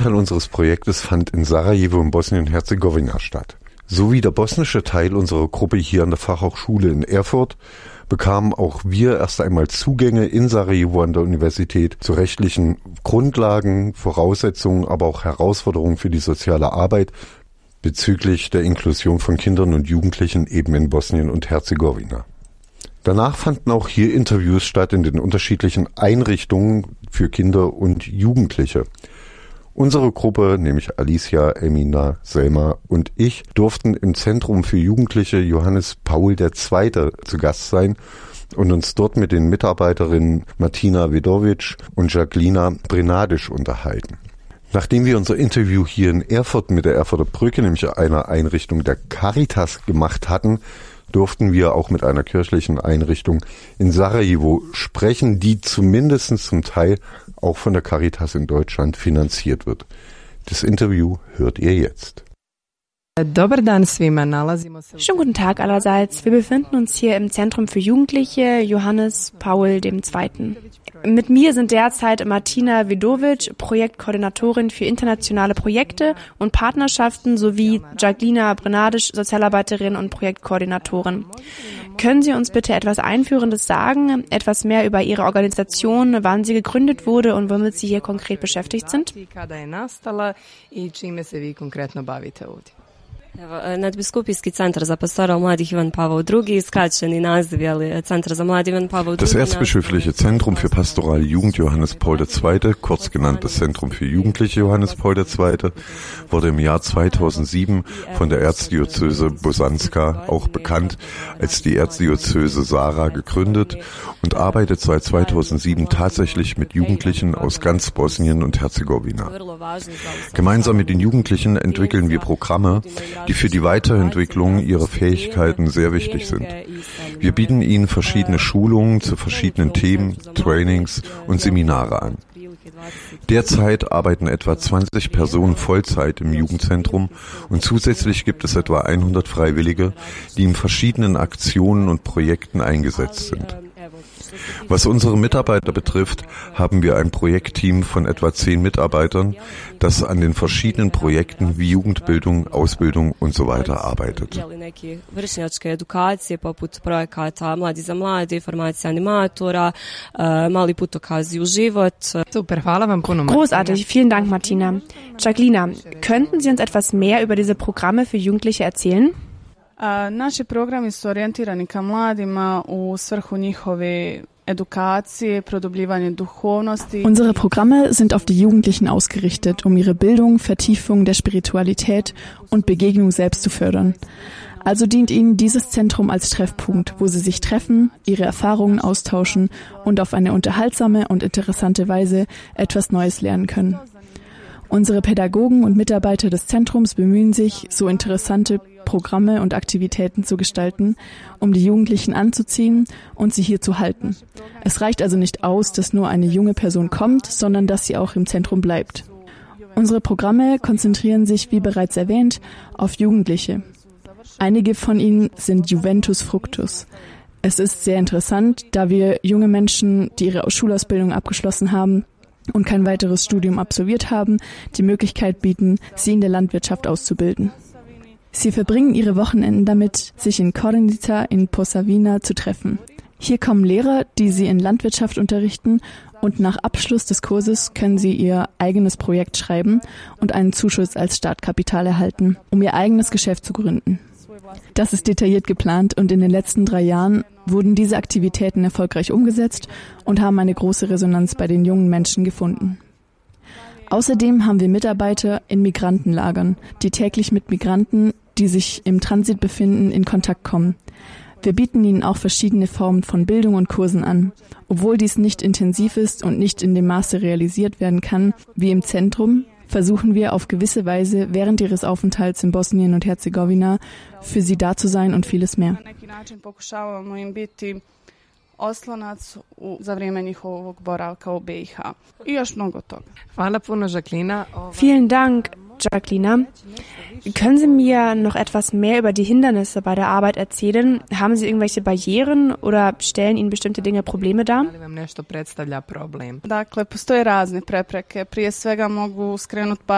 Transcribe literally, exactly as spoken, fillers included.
Teil unseres Projektes fand in Sarajevo in Bosnien-Herzegowina statt. So wie der bosnische Teil unserer Gruppe hier an der Fachhochschule in Erfurt bekamen auch wir erst einmal Zugänge in Sarajevo an der Universität zu rechtlichen Grundlagen, Voraussetzungen, aber auch Herausforderungen für die soziale Arbeit bezüglich der Inklusion von Kindern und Jugendlichen eben in Bosnien und Herzegowina. Danach fanden auch hier Interviews statt in den unterschiedlichen Einrichtungen für Kinder und Jugendliche. Unsere Gruppe, nämlich Alicia, Emina, Selma und ich, durften im Zentrum für Jugendliche Johannes Paul der Zweite zu Gast sein und uns dort mit den Mitarbeiterinnen Martina Vedovic und Jacquelina Brenadisch unterhalten. Nachdem wir unser Interview hier in Erfurt mit der Erfurter Brücke, nämlich einer Einrichtung der Caritas, gemacht hatten, durften wir auch mit einer kirchlichen Einrichtung in Sarajevo sprechen, die zumindest zum Teil auch von der Caritas in Deutschland finanziert wird. Das Interview hört ihr jetzt. Schönen guten Tag allerseits. Wir befinden uns hier im Zentrum für Jugendliche Johannes Paul der Zweite. Mit mir sind derzeit Martina Vedovic, Projektkoordinatorin für internationale Projekte und Partnerschaften, sowie Jacquelina Brenadisch, Sozialarbeiterin und Projektkoordinatorin. Können Sie uns bitte etwas Einführendes sagen, etwas mehr über Ihre Organisation, wann sie gegründet wurde und womit Sie hier konkret beschäftigt sind? Nadbiskupijski centar za pastoral mladih Ivan Pavao drugi, skraćeni naziv, ali Centar za mlade Ivan Pavao drugi. Das Erzbischöfliche Zentrum für Pastorale Jugend Johannes Paul der Zweite, kurz genannt das Zentrum für Jugendliche Johannes Paul der Zweite, wurde im Jahr zweitausendsieben von der Erzdiözese Bosanska, auch bekannt als die Erzdiözese Sara, gegründet und arbeitet seit zweitausendsieben tatsächlich mit Jugendlichen aus ganz Bosnien und Herzegowina. Gemeinsam mit den Jugendlichen entwickeln wir Programme, die für die Weiterentwicklung ihrer Fähigkeiten sehr wichtig sind. Wir bieten ihnen verschiedene Schulungen zu verschiedenen Themen, Trainings und Seminare an. Derzeit arbeiten etwa zwanzig Personen Vollzeit im Jugendzentrum und zusätzlich gibt es etwa hundert Freiwillige, die in verschiedenen Aktionen und Projekten eingesetzt sind. Was unsere Mitarbeiter betrifft, haben wir ein Projektteam von etwa zehn Mitarbeitern, das an den verschiedenen Projekten wie Jugendbildung, Ausbildung und so weiter arbeitet. Großartig, vielen Dank, Martina. Jacquelina, könnten Sie uns etwas mehr über diese Programme für Jugendliche erzählen? Naši programi su orijentirani ka mladima u svrhu njihove edukacije, produbljivanje duhovnosti. Unsere Programme sind auf die Jugendlichen ausgerichtet, um ihre Bildung, Vertiefung der Spiritualität und Begegnung selbst zu fördern. Also dient ihnen dieses Zentrum als Treffpunkt, wo sie sich treffen, ihre Erfahrungen austauschen und auf eine unterhaltsame und interessante Weise etwas Neues lernen können. Unsere Pädagogen und Mitarbeiter des Zentrums bemühen sich, so interessante Programme und Aktivitäten zu gestalten, um die Jugendlichen anzuziehen und sie hier zu halten. Es reicht also nicht aus, dass nur eine junge Person kommt, sondern dass sie auch im Zentrum bleibt. Unsere Programme konzentrieren sich, wie bereits erwähnt, auf Jugendliche. Einige von ihnen sind Juventus Fructus. Es ist sehr interessant, da wir junge Menschen, die ihre Schulausbildung abgeschlossen haben und kein weiteres Studium absolviert haben, die Möglichkeit bieten, sie in der Landwirtschaft auszubilden. Sie verbringen ihre Wochenenden damit, sich in Korenica in Posavina zu treffen. Hier kommen Lehrer, die sie in Landwirtschaft unterrichten, und nach Abschluss des Kurses können sie ihr eigenes Projekt schreiben und einen Zuschuss als Startkapital erhalten, um ihr eigenes Geschäft zu gründen. Das ist detailliert geplant und in den letzten drei Jahren wurden diese Aktivitäten erfolgreich umgesetzt und haben eine große Resonanz bei den jungen Menschen gefunden. Außerdem haben wir Mitarbeiter in Migrantenlagern, die täglich mit Migranten, die sich im Transit befinden, in Kontakt kommen. Wir bieten ihnen auch verschiedene Formen von Bildung und Kursen an. Obwohl dies nicht intensiv ist und nicht in dem Maße realisiert werden kann wie im Zentrum, versuchen wir auf gewisse Weise während ihres Aufenthalts in Bosnien und Herzegowina für sie da zu sein und vieles mehr. Oslonac za vrijeme njihovog boravka u B i H. I još mnogo toga. Hvala puno, Jacquelina. Vielen Dank, Jacquelina. Können Sie mir noch etwas mehr über die Hindernisse bei der Arbeit erzählen? Haben Sie irgendwelche Barrieren oder stellen Ihnen bestimmte Dinge Probleme dar? Dakle, postoje razne prepreke. Prije svega mogu skrenuti